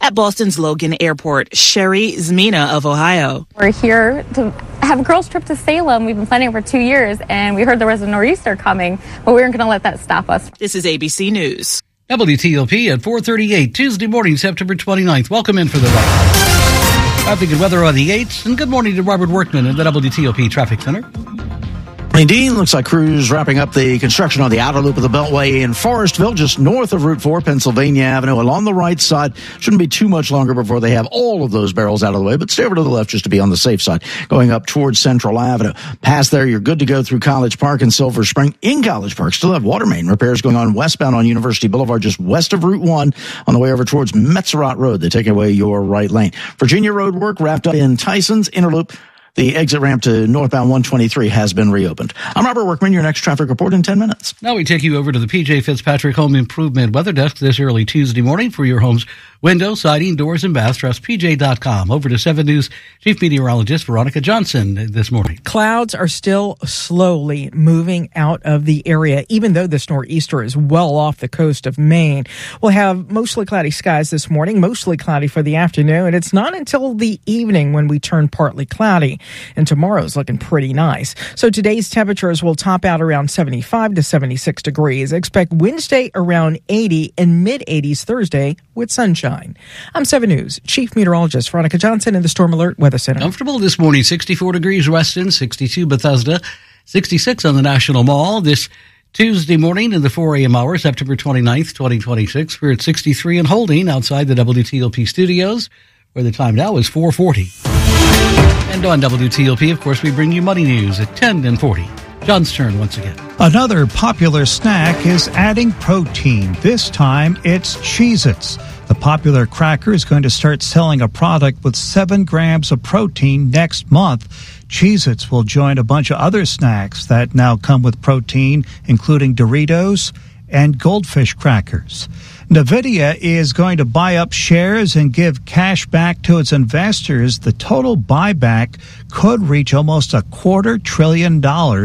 at Boston's Logan Airport. Sherry Zmina of Ohio. We're here to have a girls' trip to Salem. We've been planning for 2 years, and we heard there was a nor'easter coming, but we weren't going to let that stop us. This is ABC News. WTOP at 4:38, Tuesday morning, September 29th. Welcome in for the ride. Traffic and weather on the 8th, and good morning to Robert Workman in the WTOP Traffic Center. Dean, looks like crews wrapping up the construction on the outer loop of the Beltway in Forestville, just north of Route 4, Pennsylvania Avenue, along the right side. Shouldn't be too much longer before they have all of those barrels out of the way, but stay over to the left just to be on the safe side, going up towards Central Avenue. Past there, you're good to go through College Park and Silver Spring. In College Park, still have water main repairs going on westbound on University Boulevard, just west of Route 1, on the way over towards Metzerott Road. They take away your right lane. Virginia Road work wrapped up in Tyson's Inner Loop. The exit ramp to northbound 123 has been reopened. I'm Robert Workman, your next traffic report in 10 minutes. Now we take you over to the P.J. Fitzpatrick Home Improvement Weather Desk this early Tuesday morning for your home's window, siding, doors, and baths. Trust PJ.com. Over to 7 News Chief Meteorologist Veronica Johnson this morning. Clouds are still slowly moving out of the area, even though this nor'easter is well off the coast of Maine. We'll have mostly cloudy skies this morning, mostly cloudy for the afternoon, and it's not until the evening when we turn partly cloudy. And tomorrow's looking pretty nice. So today's temperatures will top out around 75 to 76 degrees. Expect Wednesday around 80 and mid-80s Thursday with sunshine. I'm 7 News Chief Meteorologist Veronica Johnson in the Storm Alert Weather Center. Comfortable this morning, 64 degrees Weston, 62 Bethesda, 66 on the National Mall. This Tuesday morning in the 4 a.m. hour, September 29th, 2026. We're at 63 and holding outside the WTOP studios, where the time now is 4:40. And on WTOP, of course, we bring you money news at 10 and 40. John's turn once again. Another popular snack is adding protein. This time, it's Cheez-Its. The popular cracker is going to start selling a product with 7 grams of protein next month. Cheez-Its will join a bunch of other snacks that now come with protein, including Doritos and Goldfish crackers. NVIDIA is going to buy up shares and give cash back to its investors. The total buyback could reach almost $250 billion.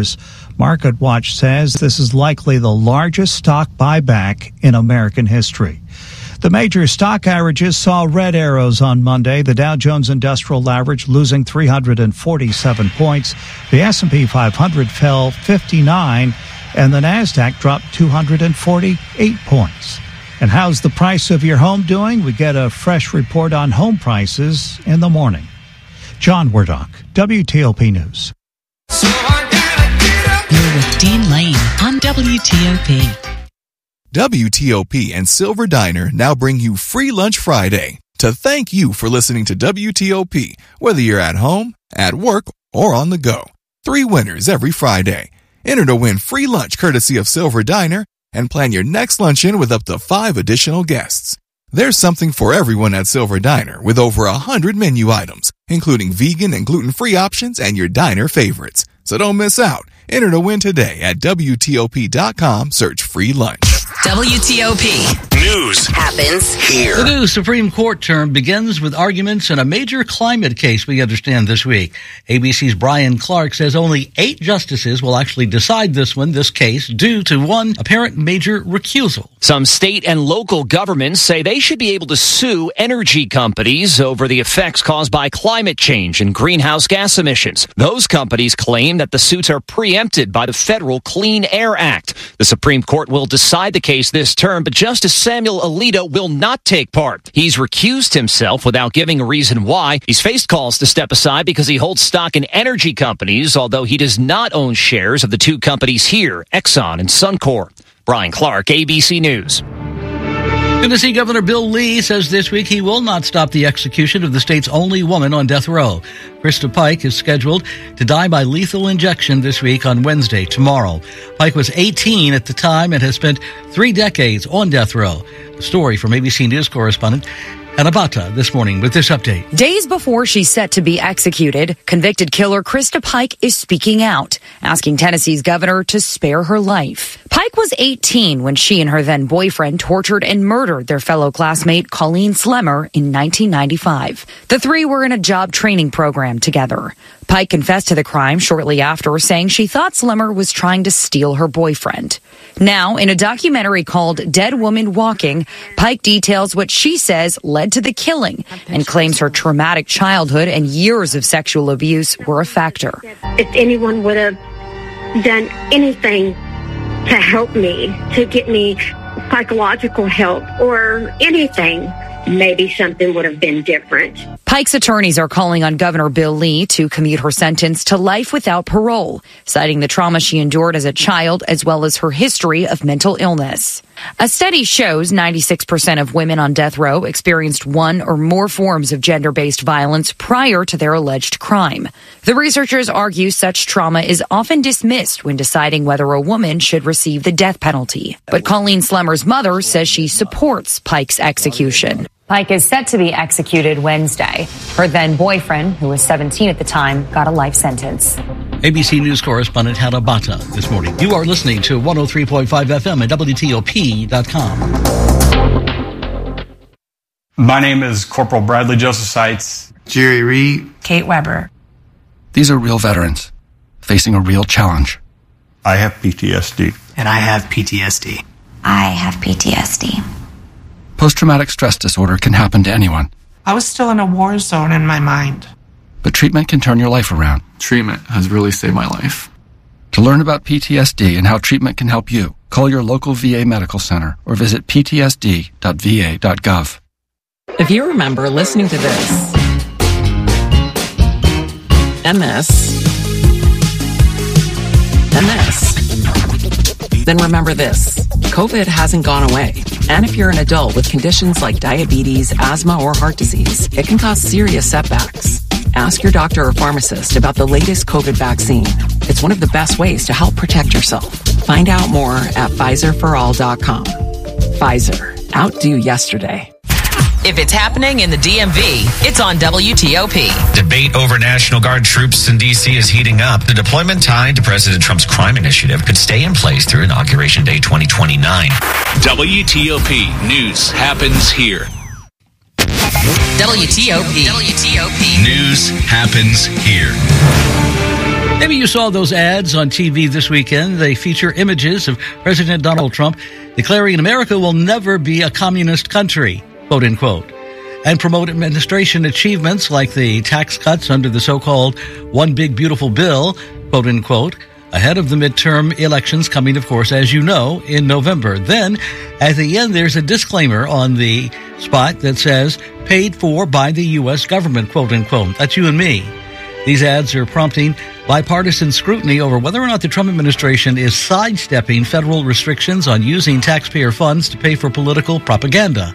MarketWatch says this is likely the largest stock buyback in American history. The major stock averages saw red arrows on Monday. The Dow Jones Industrial Average losing 347 points. The S&P 500 fell 59, and the Nasdaq dropped 248 points. And how's the price of your home doing? We get a fresh report on home prices in the morning. John Wardock, WTOP News. You're with Dean Lane on WTOP. WTOP and Silver Diner now bring you Free Lunch Friday to thank you for listening to WTOP, whether you're at home, at work, or on the go. 3 winners every Friday. Enter to win free lunch courtesy of Silver Diner and plan your next luncheon with up to 5 additional guests. There's something for everyone at Silver Diner with over 100 menu items, including vegan and gluten-free options and your diner favorites. So don't miss out. Enter to win today at WTOP.com. Search free lunch. WTOP. News happens here. The new Supreme Court term begins with arguments in a major climate case we understand this week. ABC's Brian Clark says only 8 justices will actually decide this case due to one apparent major recusal. Some state and local governments say they should be able to sue energy companies over the effects caused by climate change and greenhouse gas emissions. Those companies claim that the suits are preempted by the Federal Clean Air Act. The Supreme Court will decide the case this term, but Justice Samuel Alito will not take part. He's recused himself without giving a reason why. He's faced calls to step aside because he holds stock in energy companies, although he does not own shares of the 2 companies here, Exxon and Suncor. Brian Clark, ABC News. Tennessee Governor Bill Lee says this week he will not stop the execution of the state's only woman on death row. Krista Pike is scheduled to die by lethal injection this week on Wednesday, tomorrow. Pike was 18 at the time and has spent 3 decades on death row. The story from ABC News correspondent Anabata this morning with this update. Days before she's set to be executed, convicted killer Krista Pike is speaking out, asking Tennessee's governor to spare her life. Pike was 18 when she and her then boyfriend tortured and murdered their fellow classmate Colleen Slemmer in 1995. The 3 were in a job training program together. Pike confessed to the crime shortly after, saying she thought Slimmer was trying to steal her boyfriend. Now, in a documentary called Dead Woman Walking, Pike details what she says led to the killing and claims her traumatic childhood and years of sexual abuse were a factor. If anyone would have done anything to help me, to get me psychological help or anything, maybe something would have been different. Pike's attorneys are calling on Governor Bill Lee to commute her sentence to life without parole, citing the trauma she endured as a child as well as her history of mental illness. A study shows 96% of women on death row experienced one or more forms of gender-based violence prior to their alleged crime. The researchers argue such trauma is often dismissed when deciding whether a woman should receive the death penalty. But Colleen Slemmer's mother says she supports Pike's execution. Pike is set to be executed Wednesday. Her then boyfriend, who was 17 at the time, got a life sentence. ABC News correspondent Hannah Bata this morning. You are listening to 103.5 FM at WTOP.com. My name is Corporal Bradley Joseph Seitz. Jerry Reed. Kate Weber. These are real veterans facing a real challenge. I have PTSD. And I have PTSD. I have PTSD. Post-traumatic stress disorder can happen to anyone. I was still in a war zone in my mind. But treatment can turn your life around. Treatment has really saved my life. To learn about PTSD and how treatment can help you, call your local VA medical center or visit ptsd.va.gov. If you remember listening to this, and this, and this, then remember this. COVID hasn't gone away. And if you're an adult with conditions like diabetes, asthma, or heart disease, it can cause serious setbacks. Ask your doctor or pharmacist about the latest COVID vaccine. It's one of the best ways to help protect yourself. Find out more at PfizerForAll.com. Pfizer. Outdo yesterday. If it's happening in the DMV, it's on WTOP. Debate over National Guard troops in D.C. is heating up. The deployment tied to President Trump's crime initiative could stay in place through Inauguration Day 2029. WTOP News happens here. WTOP. News happens here. Maybe you saw those ads on TV this weekend. They feature images of President Donald Trump declaring America will never be a communist country, quote unquote, and promote administration achievements like the tax cuts under the so-called One Big Beautiful Bill, quote unquote, ahead of the midterm elections coming, of course, as you know, in November. Then, at the end, there's a disclaimer on the spot that says, paid for by the U.S. government, quote unquote. That's you and me. These ads are prompting bipartisan scrutiny over whether or not the Trump administration is sidestepping federal restrictions on using taxpayer funds to pay for political propaganda.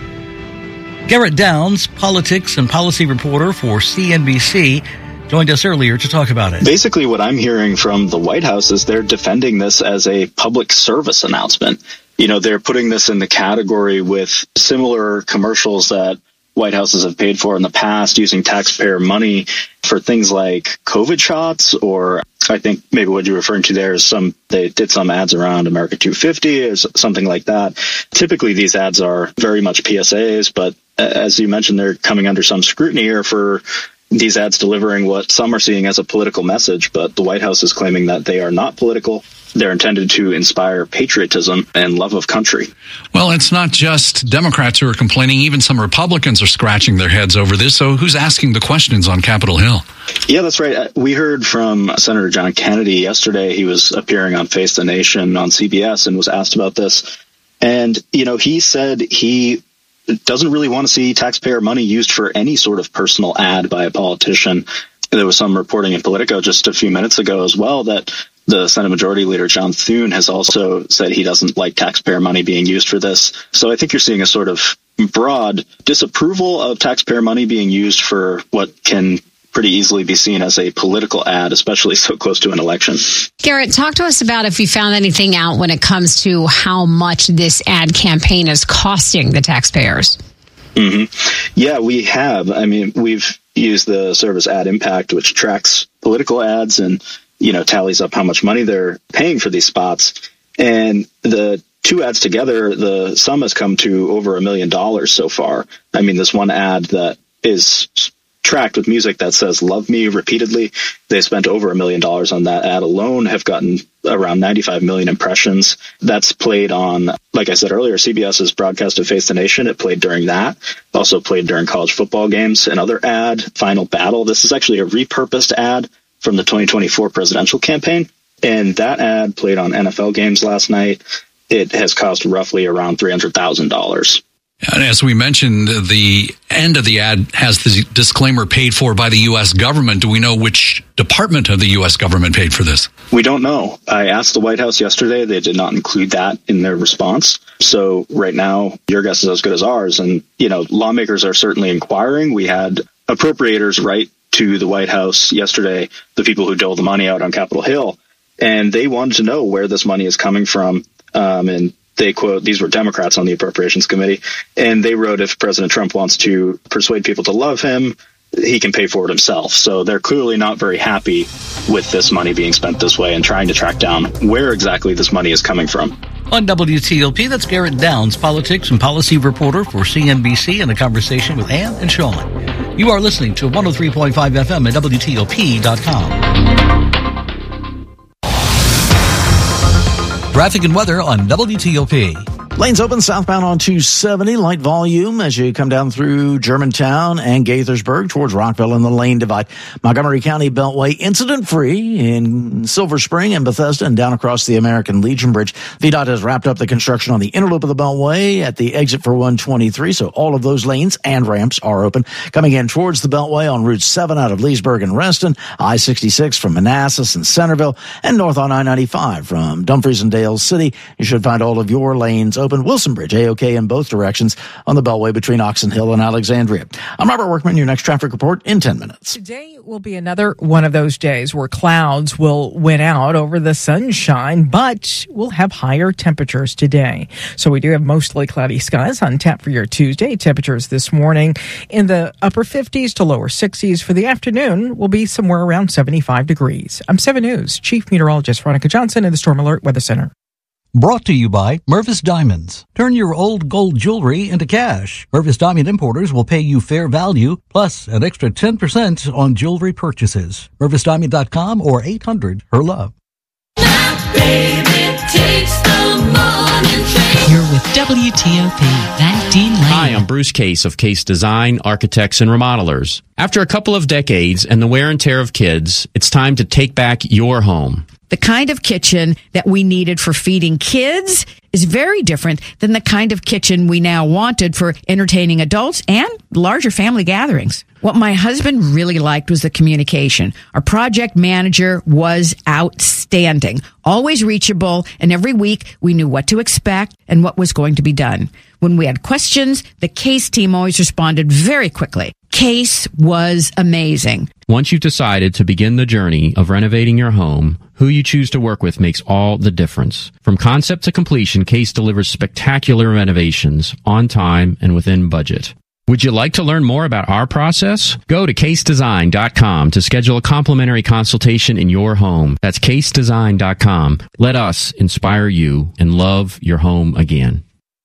Garrett Downs, politics and policy reporter for CNBC, joined us earlier to talk about it. Basically, what I'm hearing from the White House is they're defending this as a public service announcement. You know, they're putting this in the category with similar commercials that White Houses have paid for in the past using taxpayer money for things like COVID shots, or I think maybe what you're referring to there is they did some ads around America 250 or something like that. Typically, these ads are very much PSAs, but as you mentioned, they're coming under some scrutiny here for these ads delivering what some are seeing as a political message, but the White House is claiming that they are not political. They're intended to inspire patriotism and love of country. Well, it's not just Democrats who are complaining. Even some Republicans are scratching their heads over this. So who's asking the questions on Capitol Hill? Yeah, that's right. We heard from Senator John Kennedy yesterday. He was appearing on Face the Nation on CBS and was asked about this. And, you know, he said he doesn't really want to see taxpayer money used for any sort of personal ad by a politician. There was some reporting in Politico just a few minutes ago as well that the Senate Majority Leader, John Thune, has also said he doesn't like taxpayer money being used for this. So I think you're seeing a sort of broad disapproval of taxpayer money being used for what can pretty easily be seen as a political ad, especially so close to an election. Garrett, talk to us about if you found anything out when it comes to how much this ad campaign is costing the taxpayers. Mm-hmm. Yeah, we have. I mean, we've used the service Ad Impact, which tracks political ads and, you know, tallies up how much money they're paying for these spots. And the two ads together, the sum has come to over $1 million so far. I mean, this one ad that is tracked with music that says "Love Me" repeatedly. They spent over $1 million on that ad alone, have gotten around 95 million impressions. That's played on, like I said earlier, CBS's broadcast of Face the Nation. It played during that. Also played during college football games. Another ad, Final Battle. This is actually a repurposed ad from the 2024 presidential campaign. And that ad played on NFL games last night. It has cost roughly around $300,000. And as we mentioned, the end of the ad has the disclaimer paid for by the U.S. government. Do we know which department of the U.S. government paid for this? We don't know. I asked the White House yesterday. They did not include that in their response. So right now, your guess is as good as ours. And, lawmakers are certainly inquiring. We had appropriators write to the White House yesterday, the people who dole the money out on Capitol Hill, and they wanted to know where this money is coming from. And they quote, these were Democrats on the Appropriations Committee, and they wrote, if President Trump wants to persuade people to love him, he can pay for it himself. So they're clearly not very happy with this money being spent this way and trying to track down where exactly this money is coming from. On WTOP, that's Garrett Downs, politics and policy reporter for CNBC, in a conversation with Ann and Sean. You are listening to 103.5 FM at WTOP.com. Traffic and weather on WTOP. Lanes open southbound on 270, light volume as you come down through Germantown and Gaithersburg towards Rockville and the lane divide. Montgomery County Beltway incident-free in Silver Spring and Bethesda and down across the American Legion Bridge. VDOT has wrapped up the construction on the inner loop of the Beltway at the exit for 123, so all of those lanes and ramps are open. Coming in towards the Beltway on Route 7 out of Leesburg and Reston, I-66 from Manassas and Centerville, and north on I-95 from Dumfries and Dale City. You should find all of your lanes open. Wilson Bridge, A-OK in both directions on the Beltway between Oxon Hill and Alexandria. I'm Robert Workman, your next traffic report in 10 minutes. Today will be another one of those days where clouds will win out over the sunshine, but we'll have higher temperatures today. So we do have mostly cloudy skies on tap for your Tuesday. Temperatures this morning in the upper 50s to lower 60s. For the afternoon will be somewhere around 75 degrees. I'm 7 News Chief Meteorologist Veronica Johnson in the Storm Alert Weather Center. Brought to you by Mervis Diamonds. Turn your old gold jewelry into cash. Mervis Diamond Importers will pay you fair value, plus an extra 10% on jewelry purchases. MervisDiamond.com or 800-HER-LOVE. You're with WTOP. That Dean Lane. Hi, I'm Bruce Case of Case Design, Architects, and Remodelers. After a couple of decades and the wear and tear of kids, it's time to take back your home. The kind of kitchen that we needed for feeding kids is very different than the kind of kitchen we now wanted for entertaining adults and larger family gatherings. What my husband really liked was the communication. Our project manager was outstanding, always reachable, and every week we knew what to expect and what was going to be done. When we had questions, the Case team always responded very quickly. Case was amazing. Once you've decided to begin the journey of renovating your home, who you choose to work with makes all the difference. From concept to completion, Case delivers spectacular renovations on time and within budget. Would you like to learn more about our process? Go to casedesign.com to schedule a complimentary consultation in your home. That's casedesign.com. Let us inspire you and love your home again.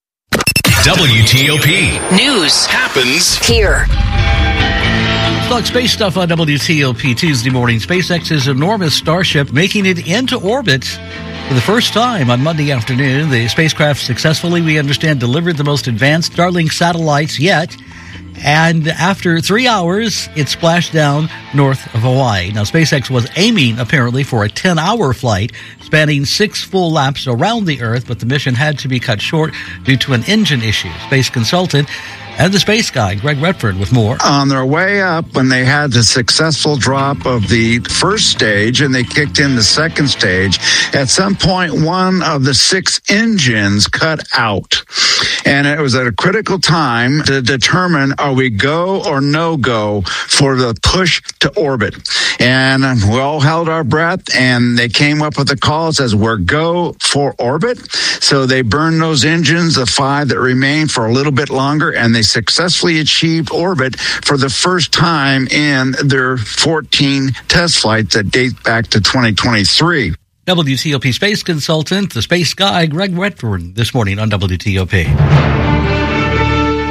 WTOP. News happens here. Like space stuff on WTOP Tuesday morning. SpaceX's enormous Starship making it into orbit for the first time on Monday afternoon. The spacecraft successfully, we understand, delivered the most advanced Starlink satellites yet. And after 3 hours, it splashed down north of Hawaii. Now, SpaceX was aiming, apparently, for a 10-hour flight spanning 6 full laps around the Earth, but the mission had to be cut short due to an engine issue. Space consultant and the space guy, Greg Redford, with more. On their way up, when they had the successful drop of the first stage and they kicked in the second stage, at some point, one of the 6 engines cut out. And it was at a critical time to determine, are we go or no go for the push to orbit? And we all held our breath, and they came up with a call that says, we're go for orbit. So they burned those engines, the 5 that remained, for a little bit longer, and they successfully achieved orbit for the first time in their 14 test flights that date back to 2023. WTOP space consultant, the space guy, Greg Redford, this morning on WTOP.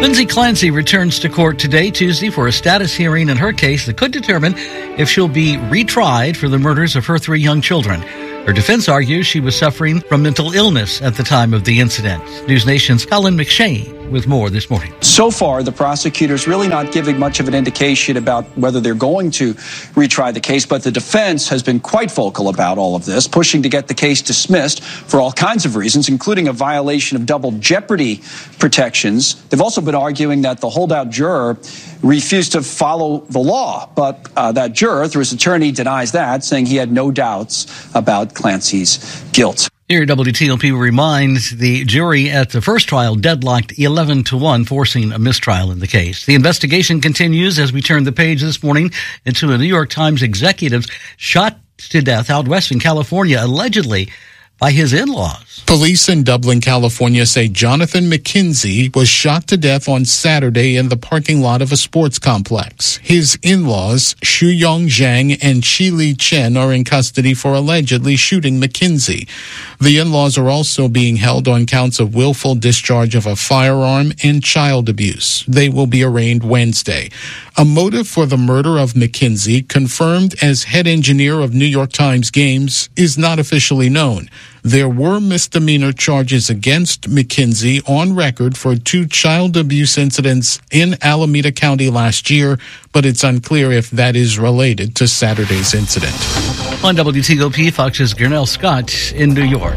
Lindsay Clancy returns to court today, Tuesday, for a status hearing in her case that could determine if she'll be retried for the murders of her 3 young children. Her defense argues she was suffering from mental illness at the time of the incident. News Nation's Colin McShane with more this morning. So far, the prosecutor's really not giving much of an indication about whether they're going to retry the case, but the defense has been quite vocal about all of this, pushing to get the case dismissed for all kinds of reasons, including a violation of double jeopardy protections. They've also been arguing that the holdout juror refused to follow the law, but that juror, through his attorney, denies that, saying he had no doubts about Clancy's guilt. Here, WTOP reminds the jury at the first trial deadlocked 11-1, forcing a mistrial in the case. The investigation continues as we turn the page this morning into a New York Times executive shot to death out west in California, allegedly by his in-laws. Police in Dublin, California say Jonathan McKenzie was shot to death on Saturday in the parking lot of a sports complex. His in-laws, Shuyong Zhang and Chili Chen, are in custody for allegedly shooting McKenzie. The in-laws are also being held on counts of willful discharge of a firearm and child abuse. They will be arraigned Wednesday. A motive for the murder of McKenzie, confirmed as head engineer of New York Times Games, is not officially known. There were misdemeanor charges against McKenzie on record for 2 child abuse incidents in Alameda County last year, but it's unclear if that is related to Saturday's incident. On WTOP, Fox's Gernell Scott in New York.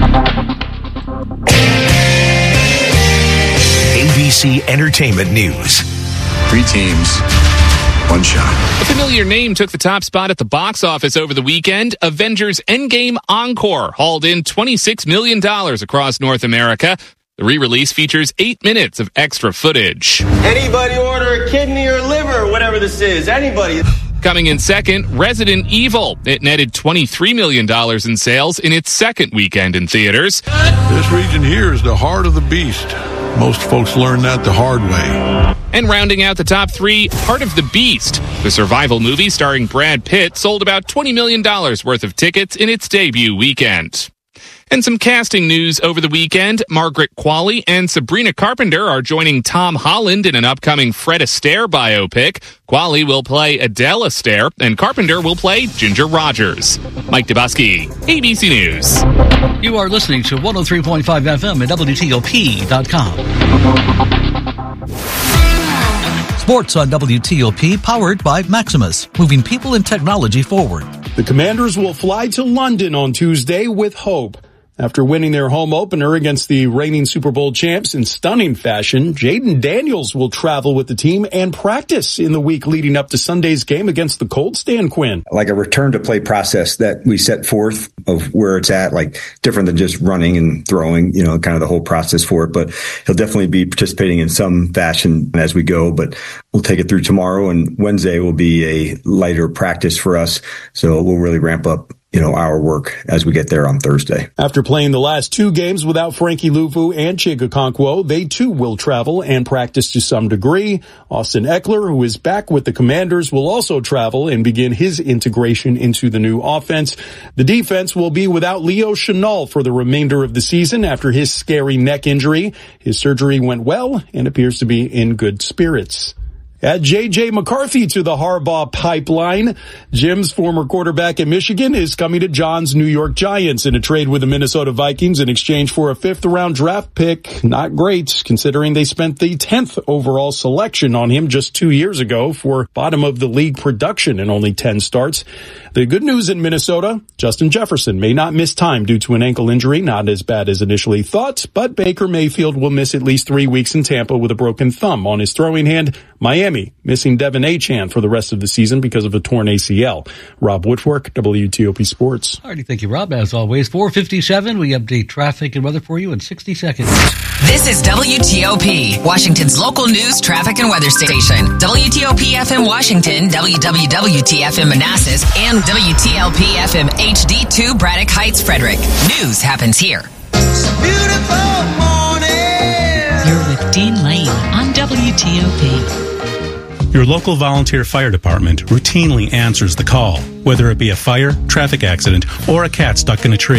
ABC Entertainment News. 3 teams, 1 shot. A familiar name took the top spot at the box office over the weekend. Avengers Endgame Encore hauled in $26 million across North America. The re-release features 8 minutes of extra footage. Anybody order a kidney or liver or whatever this is? Anybody? Coming in second, Resident Evil. It netted $23 million in sales in its second weekend in theaters. This region here is the heart of the beast. Most folks learn that the hard way. And rounding out the top 3, Heart of the Beast. The survival movie starring Brad Pitt sold about $20 million worth of tickets in its debut weekend. And some casting news over the weekend. Margaret Qualley and Sabrina Carpenter are joining Tom Holland in an upcoming Fred Astaire biopic. Qualley will play Adele Astaire, and Carpenter will play Ginger Rogers. Mike Dubusky, ABC News. You are listening to 103.5 FM at WTOP.com. Sports on WTOP, powered by Maximus, moving people and technology forward. The Commanders will fly to London on Tuesday with hope. After winning their home opener against the reigning Super Bowl champs in stunning fashion, Jaden Daniels will travel with the team and practice in the week leading up to Sunday's game against the Colts. Dan Quinn. Like a return to play process that we set forth of where it's at, like different than just running and throwing, you know, kind of the whole process for it. But he'll definitely be participating in some fashion as we go, but we'll take it through tomorrow, and Wednesday will be a lighter practice for us. So we'll really ramp up, you know, our work as we get there on Thursday. After playing the last 2 games without Frankie Luvu and Chig Okonkwo, they too will travel and practice to some degree. Austin Eckler, who is back with the Commanders, will also travel and begin his integration into the new offense. The defense will be without Leo Chenal for the remainder of the season after his scary neck injury. His surgery went well and appears to be in good spirits. Add J.J. McCarthy to the Harbaugh pipeline. Jim's former quarterback at Michigan is coming to John's New York Giants in a trade with the Minnesota Vikings in exchange for a 5th-round draft pick. Not great, considering they spent the 10th overall selection on him just 2 years ago for bottom-of-the-league production in only 10 starts. The good news in Minnesota, Justin Jefferson may not miss time due to an ankle injury, not as bad as initially thought, but Baker Mayfield will miss at least 3 weeks in Tampa with a broken thumb on his throwing hand. Miami missing Devin Achane for the rest of the season because of a torn ACL. Rob Woodfork, WTOP Sports. All righty, thank you, Rob. As always, 4:57, we update traffic and weather for you in 60 seconds. This is WTOP, Washington's local news, traffic, and weather station. WTOP FM Washington, WWWT-FM Manassas, and WTLP FM HD2 Braddock Heights, Frederick. News happens here. It's a beautiful morning. You're with Dean Lane on WTOP. Your local volunteer fire department routinely answers the call, whether it be a fire, traffic accident, or a cat stuck in a tree.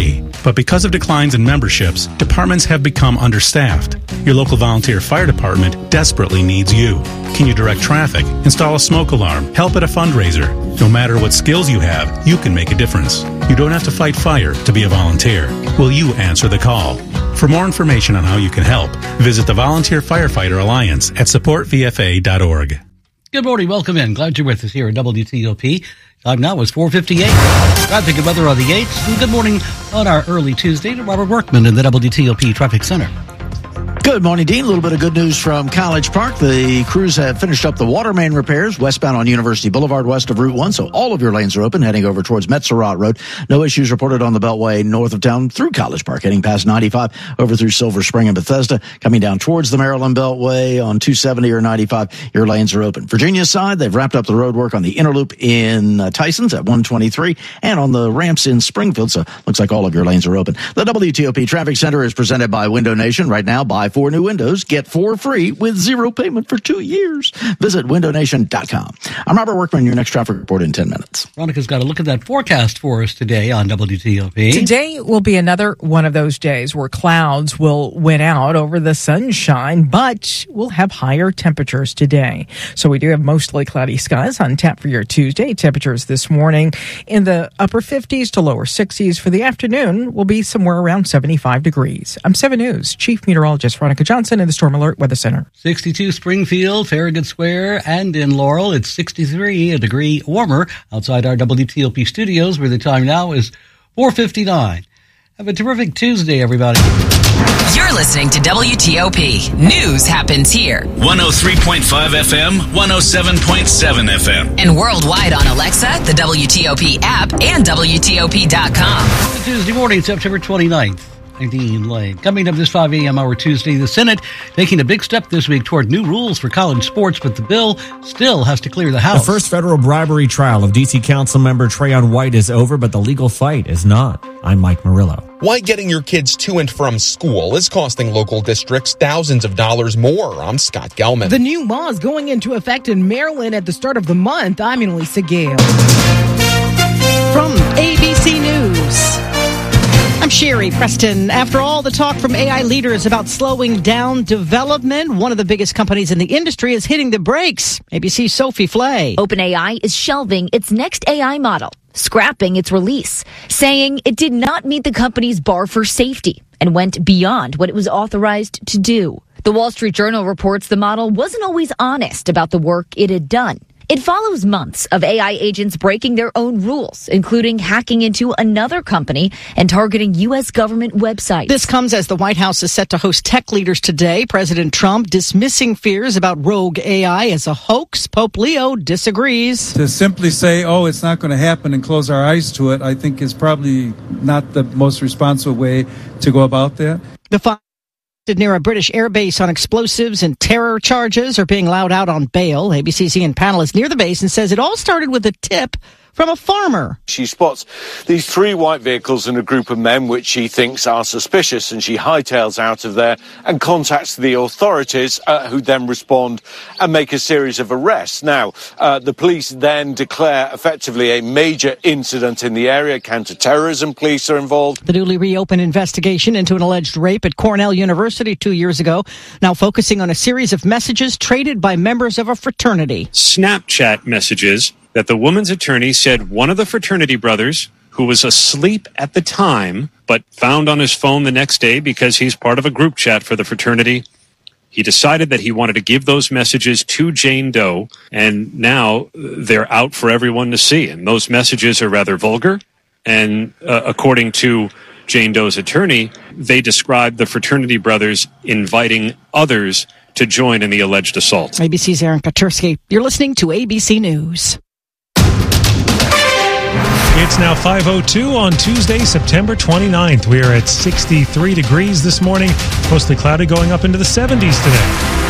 But because of declines in memberships, departments have become understaffed. Your local volunteer fire department desperately needs you. Can you direct traffic, install a smoke alarm, help at a fundraiser? No matter what skills you have, you can make a difference. You don't have to fight fire to be a volunteer. Will you answer the call? For more information on how you can help, visit the Volunteer Firefighter Alliance at supportvfa.org. Good morning. Welcome in. Glad you're with us here at WTOP. Time now is 4:58. Traffic and weather on the 8th. And good morning on our early Tuesday to Robert Workman in the WTOP Traffic Center. Good morning, Dean. A little bit of good news from College Park. The crews have finished up the water main repairs westbound on University Boulevard west of Route 1, so all of your lanes are open heading over towards Metzerat Road. No issues reported on the Beltway north of town through College Park, heading past 95 over through Silver Spring and Bethesda. Coming down towards the Maryland Beltway on 270 or 95, your lanes are open. Virginia side, they've wrapped up the road work on the inner loop in Tysons at 123 and on the ramps in Springfield, so looks like all of your lanes are open. The WTOP Traffic Center is presented by Window Nation. Right now, buy 4 new windows, get 4 free with 0 payment for 2 years. Visit windownation.com. I'm Robert Workman, your next traffic report in 10 minutes. Veronica's got a look at that forecast for us today on WTOP. Today will be another one of those days where clouds will win out over the sunshine, but we'll have higher temperatures today. So we do have mostly cloudy skies on tap for your Tuesday. Temperatures this morning in the upper 50s to lower 60s. For the afternoon will be somewhere around 75 degrees. I'm 7 News Chief Meteorologist Veronica Johnson in the Storm Alert Weather Center. 62 Springfield, Farragut Square, and in Laurel, it's 63, a degree warmer outside our WTOP studios, where the time now is 4:59. Have a terrific Tuesday, everybody. You're listening to WTOP. News happens here. 103.5 FM, 107.7 FM. And worldwide on Alexa, the WTOP app, and WTOP.com. Tuesday morning, September 29th. Dean Lane. Coming up this 5 a.m. hour Tuesday, the Senate taking a big step this week toward new rules for college sports, but the bill still has to clear the House. The first federal bribery trial of D.C. Councilmember Trayon White is over, but the legal fight is not. I'm Mike Murillo. Why getting your kids to and from school is costing local districts thousands of dollars more. I'm Scott Gelman. The new law is going into effect in Maryland at the start of the month. I'm Annalisa Gale. From ABC News, I'm Sherry Preston. After all the talk from AI leaders about slowing down development, one of the biggest companies in the industry is hitting the brakes. ABC's Sophie Flay. OpenAI is shelving its next AI model, scrapping its release, saying it did not meet the company's bar for safety and went beyond what it was authorized to do. The Wall Street Journal reports the model wasn't always honest about the work it had done. It follows months of AI agents breaking their own rules, including hacking into another company and targeting U.S. government websites. This comes as the White House is set to host tech leaders today. President Trump dismissing fears about rogue AI as a hoax. Pope Leo disagrees. To simply say, oh, it's not going to happen and close our eyes to it, I think is probably not the most responsible way to go about that. The near a British airbase on explosives and terror charges are being allowed out on bail. ABC's Ian Pannell is near the base and says it all started with a tip from a farmer. She spots these 3 white vehicles and a group of men which she thinks are suspicious, and she hightails out of there and contacts the authorities, who then respond and make a series of arrests. Now, the police then declare effectively a major incident in the area. Counter-terrorism police are involved. The newly reopened investigation into an alleged rape at Cornell University 2 years ago, now focusing on a series of messages traded by members of a fraternity. Snapchat messages that the woman's attorney said one of the fraternity brothers, who was asleep at the time, but found on his phone the next day because he's part of a group chat for the fraternity, he decided that he wanted to give those messages to Jane Doe, and now they're out for everyone to see. And those messages are rather vulgar, and according to Jane Doe's attorney, they described the fraternity brothers inviting others to join in the alleged assault. ABC's Aaron Katursky. You're listening to ABC News. It's now 5:02 on Tuesday, September 29th. We are at 63 degrees this morning, mostly cloudy, going up into the 70s today.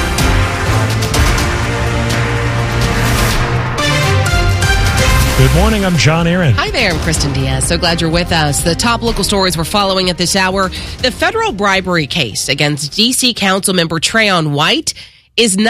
Good morning, I'm John Aaron. Hi there, I'm Kristen Diaz. So glad you're with us. The top local stories we're following at this hour. The federal bribery case against D.C. Councilmember Trayon White is not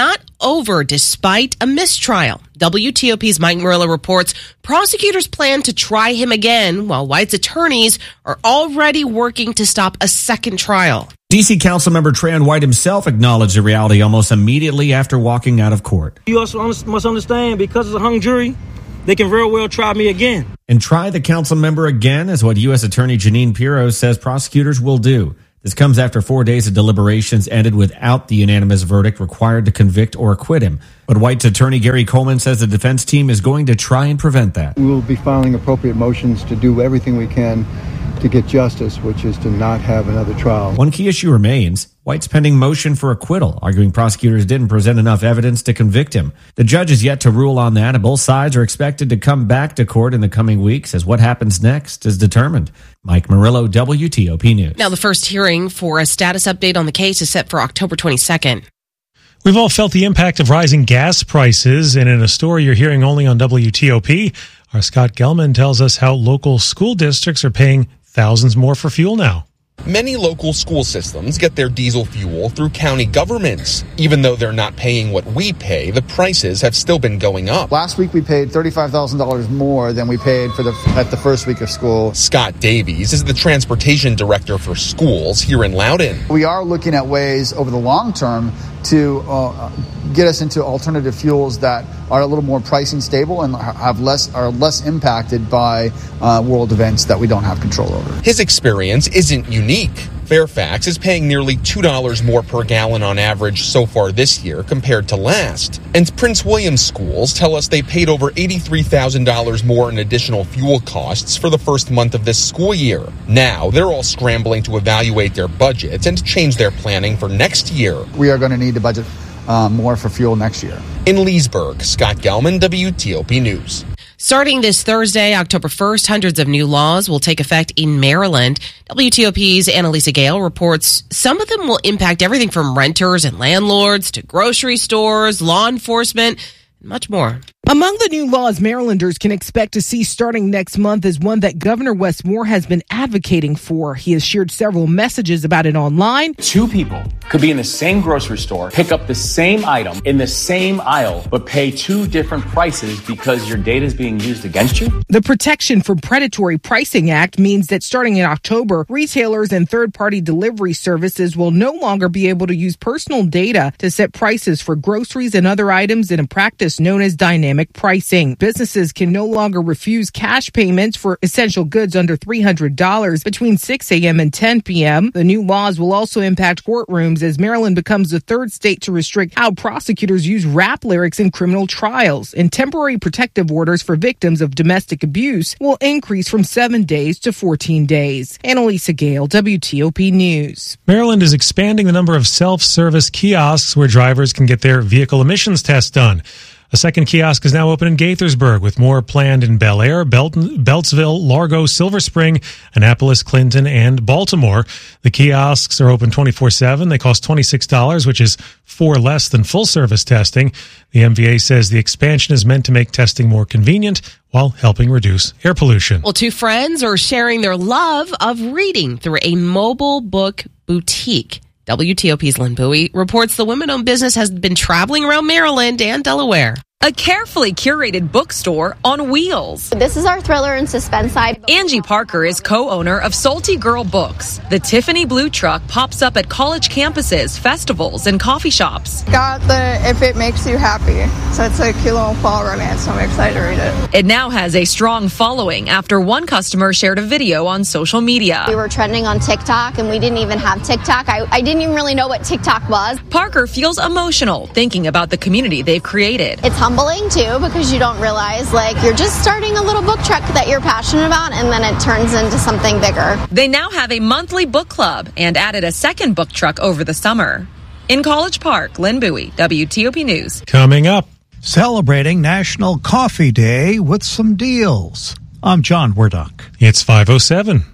over despite a mistrial. WTOP's Mike Murillo reports prosecutors plan to try him again, while White's attorneys are already working to stop a second trial. D.C. Councilmember Trayon White himself acknowledged the reality almost immediately after walking out of court. You also must understand, because it's a hung jury, they can very well try me again. And try the council member again is what U.S. Attorney Jeanine Pirro says prosecutors will do. This comes after 4 days of deliberations ended without the unanimous verdict required to convict or acquit him. But White's attorney Gary Coleman says the defense team is going to try and prevent that. We will be filing appropriate motions to do everything we can to get justice, which is to not have another trial. One key issue remains. White's pending motion for acquittal, arguing prosecutors didn't present enough evidence to convict him. The judge is yet to rule on that, and both sides are expected to come back to court in the coming weeks as what happens next is determined. Mike Murillo, WTOP News. Now, the first hearing for a status update on the case is set for October 22nd. We've all felt the impact of rising gas prices, and in a story you're hearing only on WTOP, our Scott Gelman tells us how local school districts are paying thousands more for fuel now. Many local school systems get their diesel fuel through county governments. Even though they're not paying what we pay, the prices have still been going up. Last week we paid $35,000 more than we paid at the first week of school. Scott Davies is the transportation director for schools here in Loudoun. We are looking at ways over the long term to get us into alternative fuels that are a little more pricing stable and are less impacted by world events that we don't have control over. His experience isn't unique. Fairfax is paying nearly $2 more per gallon on average so far this year compared to last. And Prince William schools tell us they paid over $83,000 more in additional fuel costs for the first month of this school year. Now, they're all scrambling to evaluate their budgets and change their planning for next year. We are going to need to budget more for fuel next year. In Leesburg, Scott Gelman, WTOP News. Starting this Thursday, October 1st, hundreds of new laws will take effect in Maryland. WTOP's Annalisa Gale reports some of them will impact everything from renters and landlords to grocery stores, law enforcement, and much more. Among the new laws Marylanders can expect to see starting next month is one that Governor Wes Moore has been advocating for. He has shared several messages about it online. Two people could be in the same grocery store, pick up the same item in the same aisle, but pay two different prices because your data is being used against you. The Protection from Predatory Pricing Act means that starting in October, retailers and third-party delivery services will no longer be able to use personal data to set prices for groceries and other items in a practice known as dynamic pricing. Businesses can no longer refuse cash payments for essential goods under $300 between 6 a.m. and 10 p.m. The new laws will also impact courtrooms as Maryland becomes the third state to restrict how prosecutors use rap lyrics in criminal trials. And temporary protective orders for victims of domestic abuse will increase from 7 days to 14 days. Annalisa Gale, WTOP News. Maryland is expanding the number of self-service kiosks where drivers can get their vehicle emissions tests done. A second kiosk is now open in Gaithersburg, with more planned in Bel Air, Beltsville, Largo, Silver Spring, Annapolis, Clinton, and Baltimore. The kiosks are open 24/7. They cost $26, which is $4 less than full-service testing. The MVA says the expansion is meant to make testing more convenient while helping reduce air pollution. Well, two friends are sharing their love of reading through a mobile book boutique. WTOP's Lynn Bowie reports the women-owned business has been traveling around Maryland and Delaware. A carefully curated bookstore on wheels. This is our thriller and suspense side. Angie Parker is co-owner of Salty Girl Books. The Tiffany Blue truck pops up at college campuses, festivals, and coffee shops. Got the If It Makes You Happy. So it's a cute little fall romance, so I'm excited to read it. It now has a strong following after one customer shared a video on social media. We were trending on TikTok, and we didn't even have TikTok. I didn't even really know what TikTok was. Parker feels emotional thinking about the community they've created. It's humbling too, because you don't realize you're just starting a little book truck that you're passionate about, and then it turns into something bigger. They now have a monthly book club and added a second book truck over the summer. In College Park, Lynn Bowie, WTOP News. Coming up, celebrating National Coffee Day with some deals. I'm John Werdock. It's 5:07.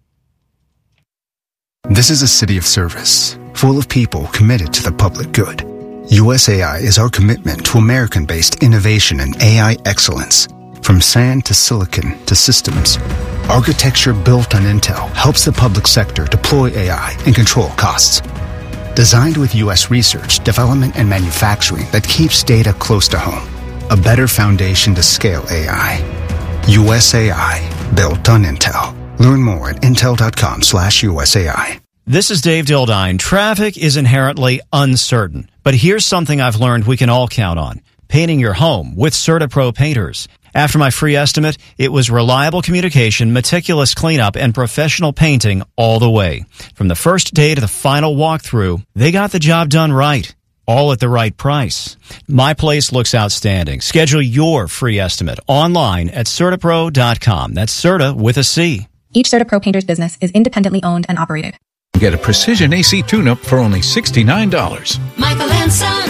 This is a city of service, full of people committed to the public good. USAI is our commitment to American-based innovation and AI excellence. From sand to silicon to systems, architecture built on Intel helps the public sector deploy AI and control costs. Designed with U.S. research, development, and manufacturing that keeps data close to home. A better foundation to scale AI. USAI, built on Intel. Learn more at intel.com/USAI. This is Dave Dildine. Traffic is inherently uncertain, but here's something I've learned we can all count on. Painting your home with CertaPro painters. After my free estimate, it was reliable communication, meticulous cleanup, and professional painting all the way. From the first day to the final walkthrough, they got the job done right. All at the right price. My place looks outstanding. Schedule your free estimate online at CertaPro.com. That's Certa with a C. Each CertaPro painter's business is independently owned and operated. Get a precision AC tune-up for only $69. Michael and Son.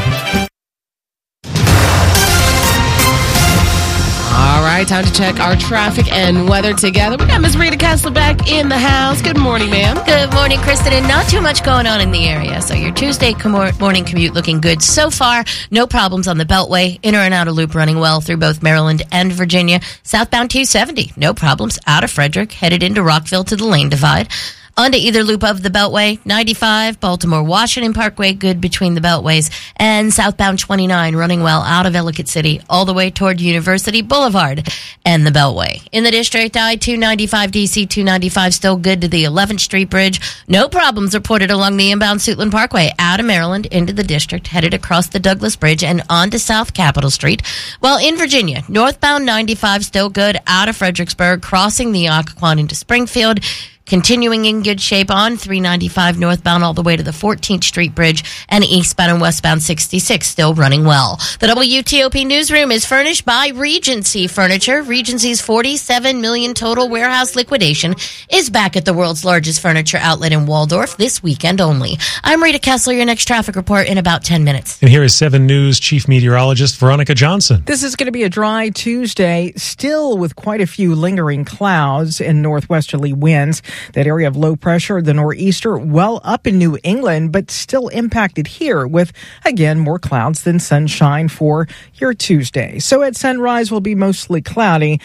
All right, time to check our traffic and weather together. We got Ms. Rita Kessler back in the house. Good morning, ma'am. Good morning, Kristen. And not too much going on in the area. So your Tuesday morning commute looking good so far. No problems on the Beltway. Inner and outer loop running well through both Maryland and Virginia. Southbound 270, no problems. Out of Frederick, headed into Rockville to the lane divide. Onto either loop of the Beltway, 95, Baltimore-Washington Parkway, good between the Beltways, and southbound 29 running well out of Ellicott City all the way toward University Boulevard and the Beltway. In the district, I-295, DC 295 still good to the 11th Street Bridge. No problems reported along the inbound Suitland Parkway out of Maryland into the district, headed across the Douglas Bridge and onto South Capitol Street. While in Virginia, northbound 95 still good out of Fredericksburg, crossing the Occoquan into Springfield. Continuing in good shape on 395 northbound all the way to the 14th Street Bridge, and eastbound and westbound 66 still running well. The WTOP newsroom is furnished by Regency Furniture. Regency's $47 million total warehouse liquidation is back at the world's largest furniture outlet in Waldorf this weekend only. I'm Rita Kessler, your next traffic report in about 10 minutes. And here is 7 News Chief Meteorologist Veronica Johnson. This is going to be a dry Tuesday, still with quite a few lingering clouds and northwesterly winds. That area of low pressure, the nor'easter, well up in New England, but still impacted here with, again, more clouds than sunshine for your Tuesday. So at sunrise, will be mostly cloudy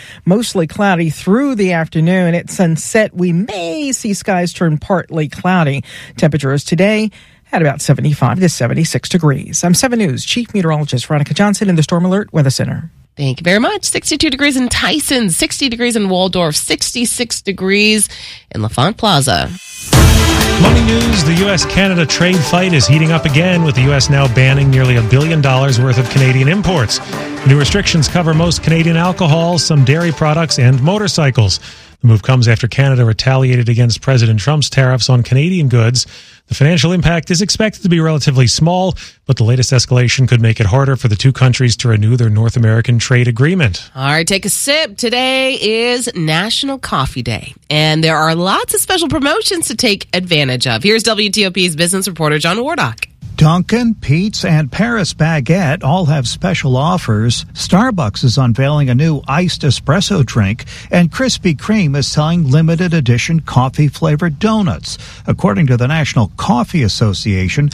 through the afternoon. At sunset, we may see skies turn partly cloudy. Temperatures today at about 75 to 76 degrees. I'm 7 News Chief Meteorologist Veronica Johnson in the Storm Alert Weather Center. Thank you very much. 62 degrees in Tyson, 60 degrees in Waldorf, 66 degrees in L'Enfant Plaza. Money news, the U.S.-Canada trade fight is heating up again, with the U.S. now banning nearly $1 billion worth of Canadian imports. The new restrictions cover most Canadian alcohol, some dairy products, and motorcycles. The move comes after Canada retaliated against President Trump's tariffs on Canadian goods. The financial impact is expected to be relatively small, but the latest escalation could make it harder for the two countries to renew their North American trade agreement. All right, take a sip. Today is National Coffee Day, and there are lots of special promotions to take advantage of. Here's WTOP's business reporter, John Wardock. Dunkin', Pete's, and Paris Baguette all have special offers. Starbucks is unveiling a new iced espresso drink, and Krispy Kreme is selling limited edition coffee-flavored donuts. According to the National Coffee Association,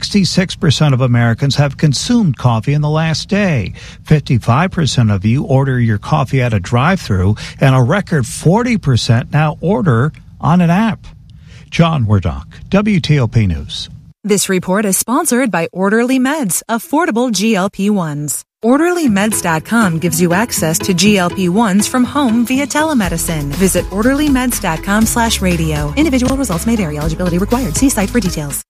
66% of Americans have consumed coffee in the last day. 55% of you order your coffee at a drive-thru, and a record 40% now order on an app. John Wardock, WTOP News. This report is sponsored by Orderly Meds, affordable GLP-1s. OrderlyMeds.com gives you access to GLP-1s from home via telemedicine. Visit OrderlyMeds.com/radio. Individual results may vary. Eligibility required. See site for details.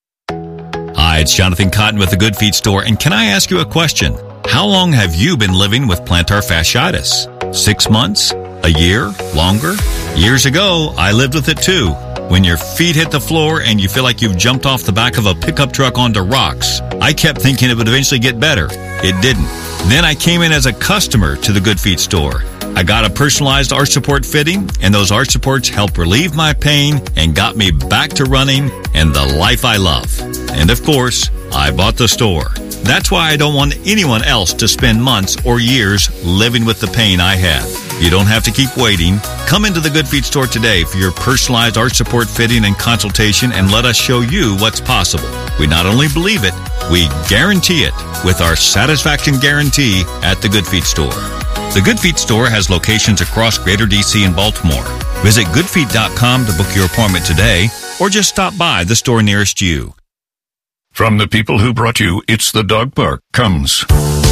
Hi, it's Jonathan Cotton with the Good Feet Store, and can I ask you a question? How long have you been living with plantar fasciitis? 6 months? A year? Longer? Years ago, I lived with it too. When your feet hit the floor and you feel like you've jumped off the back of a pickup truck onto rocks, I kept thinking it would eventually get better. It didn't. Then I came in as a customer to the Good Feet Store. I got a personalized arch support fitting, and those arch supports helped relieve my pain and got me back to running and the life I love. And of course, I bought the store. That's why I don't want anyone else to spend months or years living with the pain I had. You don't have to keep waiting. Come into the Good Feet Store today for your personalized arch support fitting and consultation, and let us show you what's possible. We not only believe it, we guarantee it with our satisfaction guarantee at the Good Feet Store. The Good Feet Store has locations across Greater DC and Baltimore. Visit goodfeet.com to book your appointment today, or just stop by the store nearest you. From the people who brought you It's the Dog Park comes